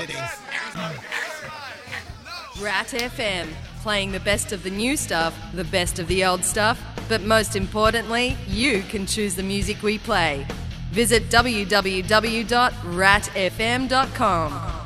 Rat FM, playing the best of the new stuff, the best of the old stuff, but most importantly, you can choose the music we play. Visit www.ratfm.com.